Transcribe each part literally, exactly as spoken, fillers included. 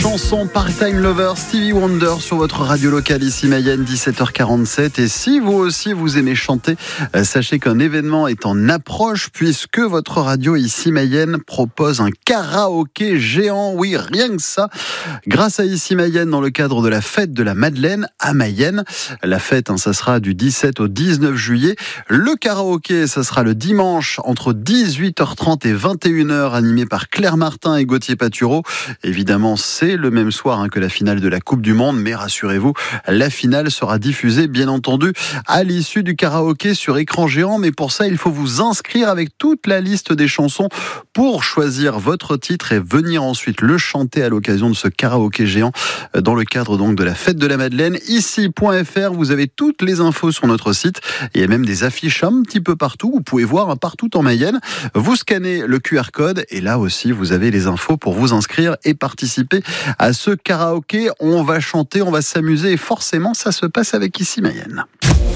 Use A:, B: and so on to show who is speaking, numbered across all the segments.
A: chanson Part-Time Lover, Stevie Wonder sur votre radio locale ici Mayenne, dix-sept heures quarante-sept. Et si vous aussi vous aimez chanter, sachez qu'un événement est en approche puisque votre radio ici Mayenne propose un karaoké géant. Oui, rien que ça. Grâce à ici Mayenne dans le cadre de la fête de la Madeleine à Mayenne. La fête, hein, ça sera du dix-sept au dix-neuf juillet. Le karaoké, ça sera le dimanche entre dix-huit heures trente et vingt et une heures, animé par Claire Martin et Gauthier Patureau. Évidemment, c'est le même soir hein, que la finale de la Coupe du Monde, mais rassurez-vous, la finale sera diffusée, bien entendu, à l'issue du karaoké sur écran géant. Mais pour ça, il faut vous inscrire avec toute la liste des chansons pour choisir votre titre et venir ensuite le chanter à l'occasion de ce karaoké géant dans le cadre donc de la fête de la Madeleine. Ici point F R, vous avez toutes les infos sur notre site. Il y a même des affiches un petit peu partout. Vous pouvez voir hein, partout en Mayenne. Vous scannez le Q R code et là aussi, vous avez les infos pour vous inscrire et participer à ce karaoké. On va chanter, on va s'amuser et forcément, ça se passe avec Ici Mayenne.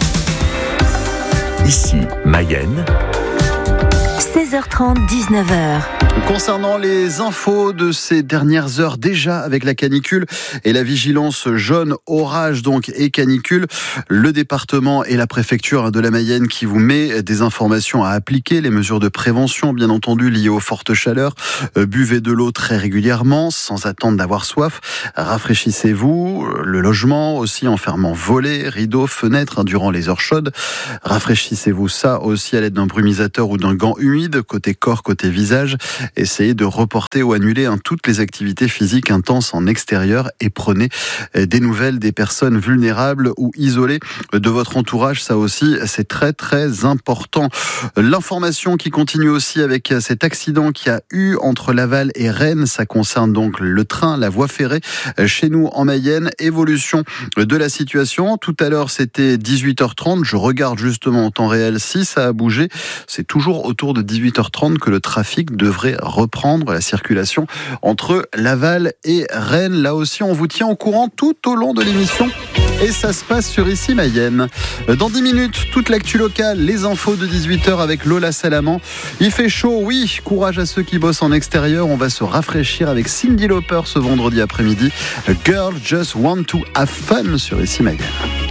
B: Ici Mayenne.
C: seize heures trente, dix-neuf heures.
A: Concernant les infos de ces dernières heures, déjà avec la canicule et la vigilance jaune, orage donc et canicule, le département et la préfecture de la Mayenne qui vous met des informations à appliquer, les mesures de prévention bien entendu liées aux fortes chaleurs. Buvez de l'eau très régulièrement sans attendre d'avoir soif. Rafraîchissez-vous, le logement aussi en fermant volets, rideaux, fenêtres hein, durant les heures chaudes. Rafraîchissez-vous ça aussi à l'aide d'un brumisateur ou d'un gant humide, côté corps, côté visage. Essayez de reporter ou annuler hein, toutes les activités physiques intenses en extérieur et prenez des nouvelles des personnes vulnérables ou isolées de votre entourage. Ça aussi, c'est très très important. L'information qui continue aussi avec cet accident qu'il y a eu entre Laval et Rennes, ça concerne donc le train, la voie ferrée chez nous en Mayenne. Évolution de la situation. Tout à l'heure, c'était dix-huit heures trente. Je regarde justement en temps réel si ça a bougé. C'est toujours autour de dix-huit heures trente que le trafic devrait reprendre la circulation entre Laval et Rennes. Là aussi, on vous tient au courant tout au long de l'émission. Et ça se passe sur Ici Mayenne. Dans dix minutes, toute l'actu locale, les infos de dix-huit heures avec Lola Salaman. Il fait chaud, oui, courage à ceux qui bossent en extérieur. On va se rafraîchir avec Cyndi Lauper ce vendredi après-midi. Girl Just Want to Have Fun sur Ici Mayenne.